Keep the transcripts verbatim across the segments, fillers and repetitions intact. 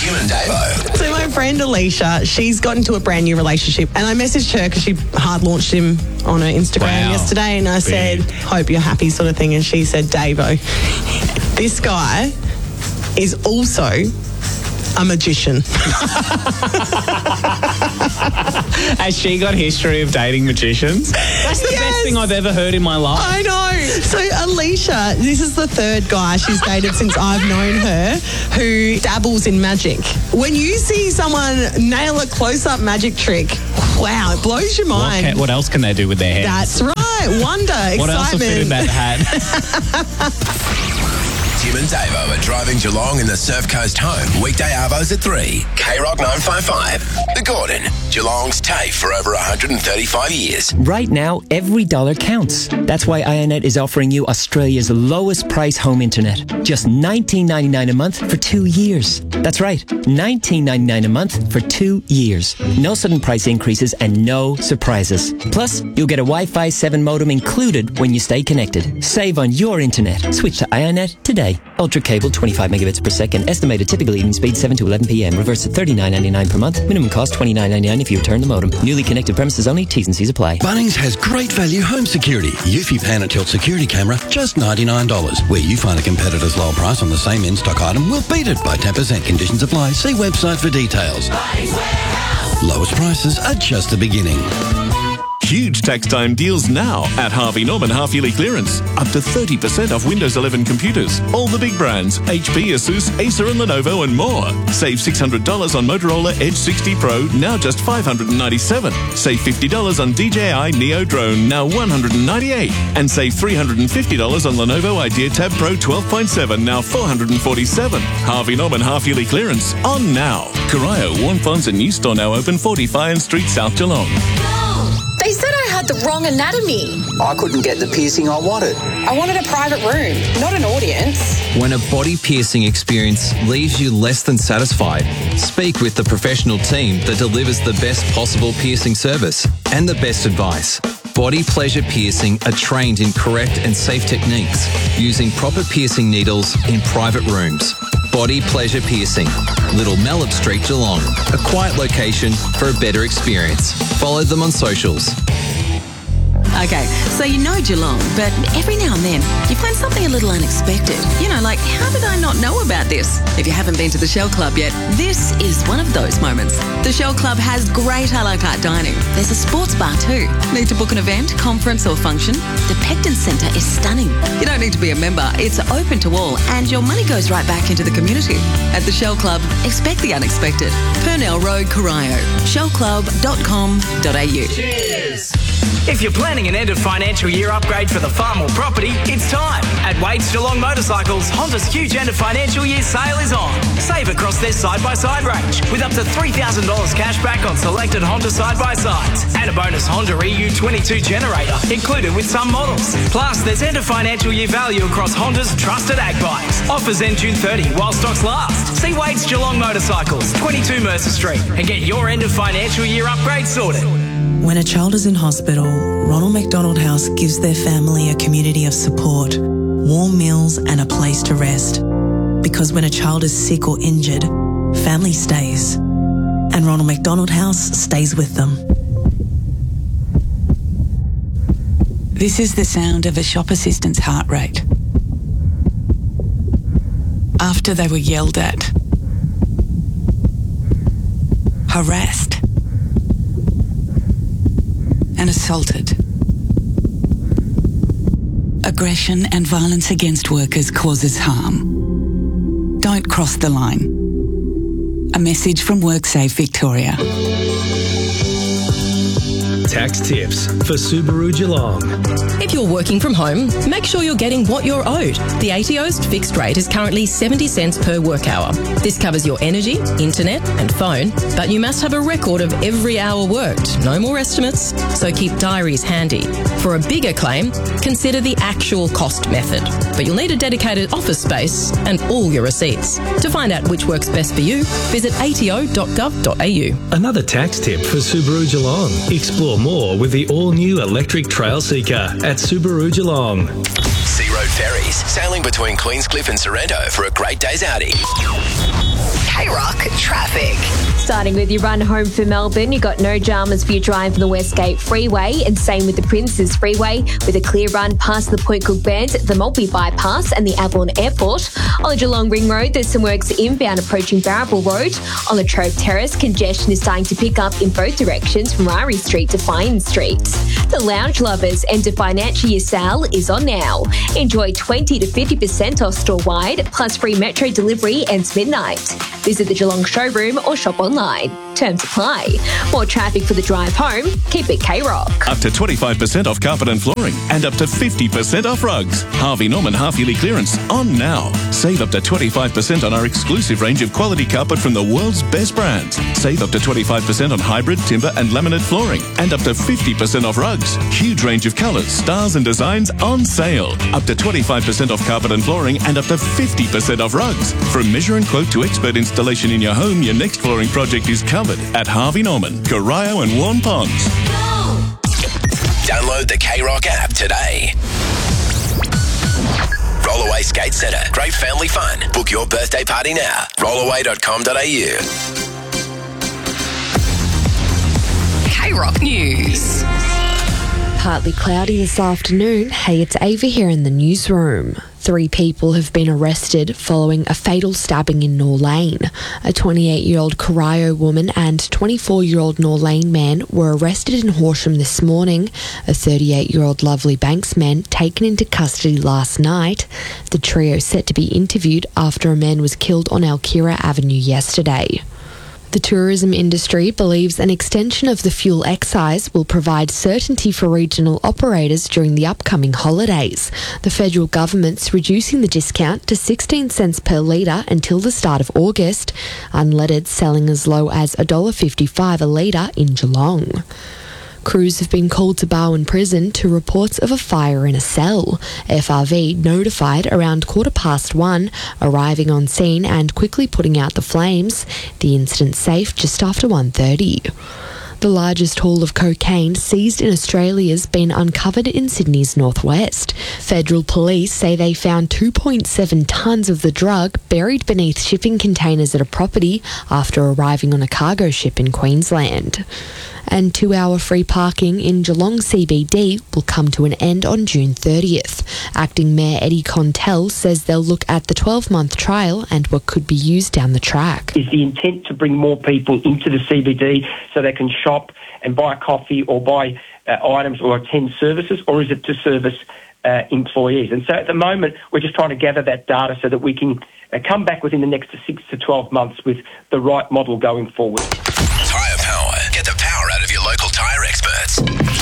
Tim and Davo. So my friend Alicia, she's got into a brand new relationship, and I messaged her because she hard launched him on her Instagram Wow. yesterday, and I said, hope you're happy sort of thing, and she said, Davo, this guy is also a magician. Has she got history of dating magicians? That's the Yes. best thing I've ever heard in my life. I know. So Alicia, this is the third guy she's dated since I've known her who dabbles in magic. When you see someone nail a close-up magic trick, wow, it blows your What, mind. can, what else can they do with their hands? That's right. Wonder, What else will fit in excitement. that hat? Tim and Davo are driving Geelong in the Surf Coast home. Weekday arvos at three. K Rock nine five five. The Gordon. Geelong's TAFE for over one hundred thirty-five years. Right now, every dollar counts. That's why Ionet is offering you Australia's lowest price home internet. Just nineteen ninety-nine a month for two years. That's right, nineteen ninety-nine a month for two years. No sudden price increases and no surprises. Plus, you'll get a Wi-Fi seven modem included when you stay connected. Save on your internet. Switch to Ionet today. Ultra cable, twenty-five megabits per second. Estimated typical evening speed, seven to eleven p.m. Reverse at thirty-nine ninety-nine per month. Minimum cost, twenty-nine ninety-nine if you return the modem. Newly connected premises only. T's and C's apply. Bunnings has great value home security. Eufy Pan and Tilt security camera, just ninety-nine dollars. Where you find a competitor's low price on the same in-stock item, we'll beat it by ten percent. Conditions apply. See website for details. Lowest prices are just the beginning. Huge tax time deals now at Harvey Norman half-yearly clearance. Up to thirty percent off Windows eleven computers. All the big brands, H P, Asus, Acer and Lenovo and more. Save six hundred dollars on Motorola Edge sixty Pro, now just five hundred ninety-seven dollars. Save fifty dollars on D J I Neo Drone, now one hundred ninety-eight dollars. And save three hundred fifty dollars on Lenovo Idea Tab Pro twelve point seven, now four hundred forty-seven dollars. Harvey Norman half-yearly clearance, on now. Corio, Warm Fonds and new store now open, forty Fyan Street, South Geelong. They said I had the wrong anatomy. I couldn't get the piercing I wanted. I wanted a private room, not an audience. When a body piercing experience leaves you less than satisfied, speak with the professional team that delivers the best possible piercing service and the best advice. Body Pleasure Piercing are trained in correct and safe techniques using proper piercing needles in private rooms. Body Pleasure Piercing, Little Mallet Street, Geelong. A quiet location for a better experience. Follow them on socials. Okay, so you know Geelong, but every now and then you find something a little unexpected. You know, like, how did I not know about this? If you haven't been to the Shell Club yet, this is one of those moments. The Shell Club has great a la carte dining. There's a sports bar too. Need to book an event, conference or function? The Pecton Centre is stunning. You don't need to be a member. It's open to all and your money goes right back into the community. At the Shell Club, expect the unexpected. Purnell Road, Corio. shell club dot com dot a u. Cheers! If you're planning an end of financial year upgrade for the farm or property, it's time. At Wade's Geelong Motorcycles, Honda's huge end of financial year sale is on. Save across their side-by-side range with up to three thousand dollars cash back on selected Honda side-by-sides and a bonus Honda E U twenty-two generator included with some models. Plus, there's end of financial year value across Honda's trusted ag bikes. Offers end June thirtieth while stocks last. See Wade's Geelong Motorcycles, twenty-two Mercer Street and get your end of financial year upgrade sorted. When a child is in hospital, Ronald McDonald House gives their family a community of support, warm meals and a place to rest. Because when a child is sick or injured, family stays. And Ronald McDonald House stays with them. This is the sound of a shop assistant's heart rate. After they were yelled at, harassed, and assaulted. Aggression and violence against workers causes harm. Don't cross the line. A message from WorkSafe Victoria. Tax tips for Subaru Geelong. If you're working from home, make sure you're getting what you're owed. The A T O's fixed rate is currently seventy cents per work hour. This covers your energy, internet and phone, but you must have a record of every hour worked. No more estimates, so keep diaries handy. For a bigger claim, consider the actual cost method, but you'll need a dedicated office space and all your receipts. To find out which works best for you, visit a t o dot gov dot a u. Another tax tip for Subaru Geelong. Explore more with the all-new electric Trail Seeker at Subaru Geelong. Sea Road Ferries, sailing between Queenscliff and Sorrento for a great day's outing. K-Rock Traffic. Starting with your run home for Melbourne, you got no dramas for your drive on the Westgate Freeway, and same with the Princes Freeway, with a clear run past the Point Cook Bend, the Maltby Bypass and the Avalon Airport. On the Geelong Ring Road, there's some works inbound approaching Barrabool Road. On the Trove Terrace, congestion is starting to pick up in both directions from Rari Street to Fine Street. The Lounge Lovers End of Financial Year sale is on now. Enjoy twenty to fifty percent off store-wide, plus free metro delivery ends midnight. Visit the Geelong showroom or shop online. Terms apply. More traffic for the drive home? Keep it K-Rock. Up to twenty-five percent off carpet and flooring and up to fifty percent off rugs. Harvey Norman half-yearly clearance on now. Save up to twenty-five percent on our exclusive range of quality carpet from the world's best brands. Save up to twenty-five percent on hybrid, timber and laminate flooring and up to fifty percent off rugs. Huge range of colours, styles and designs on sale. Up to twenty-five percent off carpet and flooring and up to fifty percent off rugs. From measure and quote to expert installation in your home, your next flooring project is covered at Harvey Norman, Corio and Warn Ponds. Download the K-Rock app today. Rollaway Skate Centre. Great family fun. Book your birthday party now. rollaway dot com dot a u. K-Rock News. Partly cloudy this afternoon. Hey, it's Ava here in the newsroom. Three people have been arrested following a fatal stabbing in Norlane. A twenty-eight-year-old Corio woman and twenty-four-year-old Norlane man were arrested in Horsham this morning. A thirty-eight-year-old Lovely Banks man taken into custody last night. The trio set to be interviewed after a man was killed on Alkira Avenue yesterday. The tourism industry believes an extension of the fuel excise will provide certainty for regional operators during the upcoming holidays. The federal government's reducing the discount to sixteen cents per litre until the start of August, unleaded selling as low as one dollar fifty-five a litre in Geelong. Crews have been called to Barwon Prison to reports of a fire in a cell. F R V notified around quarter past one, arriving on scene and quickly putting out the flames. The incident safe just after one thirty. The largest haul of cocaine seized in Australia has been uncovered in Sydney's northwest. Federal police say they found two point seven tonnes of the drug buried beneath shipping containers at a property after arriving on a cargo ship in Queensland. And two-hour free parking in Geelong C B D will come to an end on June thirtieth. Acting Mayor Eddie Contell says they'll look at the twelve-month trial and what could be used down the track. Is the intent to bring more people into the C B D so they can shop and buy coffee or buy uh, items or attend services, or is it to service uh, employees? And so at the moment, we're just trying to gather that data so that we can uh, come back within the next six to twelve months with the right model going forward. Tyre Power. Get the power out of your local tyre experts.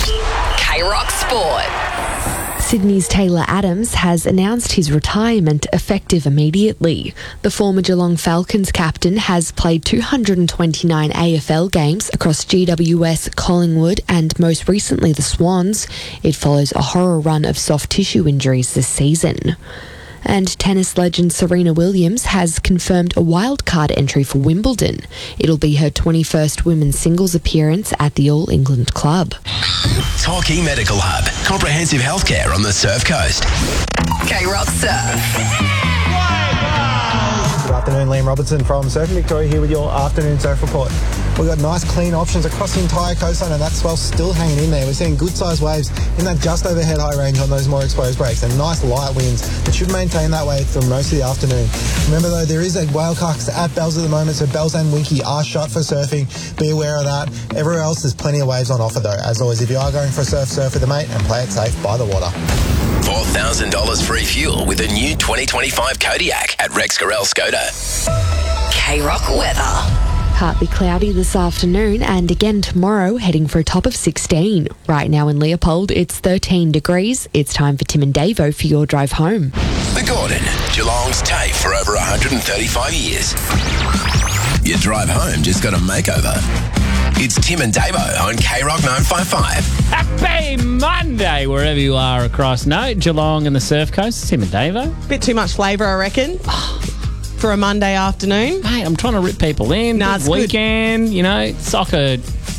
K-Rock Sport. Sydney's Taylor Adams has announced his retirement effective immediately. The former Geelong Falcons captain has played two hundred twenty-nine A F L games across G W S, Collingwood and most recently the Swans. It follows a horror run of soft tissue injuries this season. And tennis legend Serena Williams has confirmed a wildcard entry for Wimbledon. It'll be her twenty-first women's singles appearance at the All England Club. Torquay Medical Hub. Comprehensive healthcare on the Surf Coast. K-Rock Surf. Good afternoon, Liam Robertson from Surfing Victoria here with your afternoon surf report. We've got nice clean options across the entire coastline and that swell still hanging in there. We're seeing good sized waves in that just overhead high range on those more exposed breaks and nice light winds that should maintain that way for most of the afternoon. Remember though, there is a whale carcass at Bells at the moment, so Bells and Winky are shut for surfing. Be aware of that. Everywhere else there's plenty of waves on offer though. As always, if you are going for a surf, surf with a mate and play it safe by the water. four thousand dollars free fuel with a new twenty twenty-five Kodiak at Rex Gorell Skoda. K-Rock weather. Partly cloudy this afternoon and again tomorrow, heading for a top of sixteen. Right now in Leopold, it's thirteen degrees. It's time for Tim and Davo for your drive home. The Gordon, Geelong's TAFE for over one hundred thirty-five years. Your drive home just got a makeover. It's Tim and Davo on K-Rock nine five five. Happy Monday, wherever you are across no Geelong and the Surf Coast. Tim and Davo. Bit too much flavour, I reckon. For a Monday afternoon. Mate, I'm trying to rip people in. Nah, it's weekend, good. You know, soccer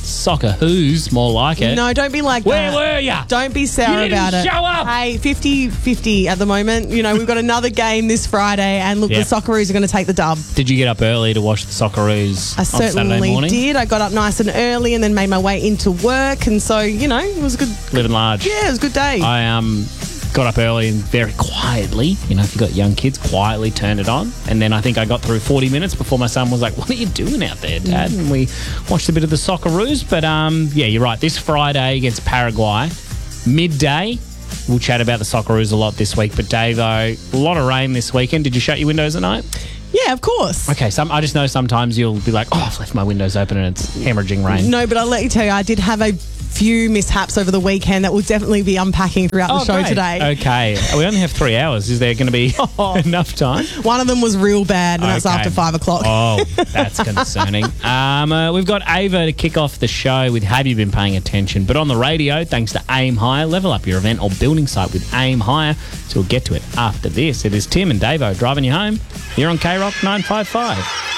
Soccer who's more like it. No, don't be like Where that. were ya? Don't be sour You didn't about it. show up. Hey, fifty-fifty at the moment. You know, we've got another game this Friday, and look, Yeah. the Socceroos are going to take the dub. Did you get up early to watch the Socceroos I on Saturday certainly morning? did. I got up nice and early and then made my way into work, and so, you know, it was a good... Living large. Yeah, it was a good day. I um got up early and very quietly, you know, if you've got young kids, quietly turned it on. And then I think I got through forty minutes before my son was like, what are you doing out there, Dad? And we watched a bit of the Socceroos. But, um, yeah, you're right. This Friday against Paraguay, midday, we'll chat about the Socceroos a lot this week. But, Davo, a lot of rain this weekend. Did you shut your windows at night? Yeah, of course. Okay, some, I just know sometimes you'll be like, oh, I've left my windows open and it's hemorrhaging rain. No, but I'll let you tell you, I did have a few mishaps over the weekend that we'll definitely be unpacking throughout Oh, the show great. today. Okay. We only have three hours. Is there going to be enough time? One of them was real bad, and that's Okay. after five o'clock. Oh, that's concerning. um, uh, we've got Ava to kick off the show with Have You Been Paying Attention? But on the radio, thanks to Aim Higher, level up your event or building site with Aim Higher. So we'll get to it after this. It is Tim and Davo driving you home here on K Rock nine five five.